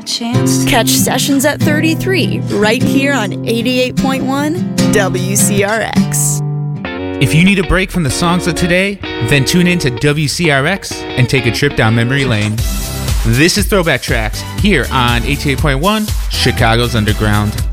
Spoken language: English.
Catch Sessions at 33 right here on 88.1 WCRX. If you need a break from the songs of today, then tune in to WCRX and take a trip down memory lane. This is Throwback Tracks here on 88.1 Chicago's Underground.